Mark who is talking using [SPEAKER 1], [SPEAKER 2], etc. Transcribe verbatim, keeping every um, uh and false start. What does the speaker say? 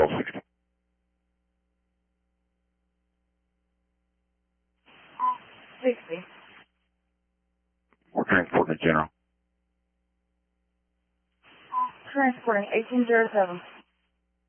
[SPEAKER 1] twelve sixty.
[SPEAKER 2] sixty.
[SPEAKER 1] We're transporting a general.
[SPEAKER 2] Transporting eighteen zero seven.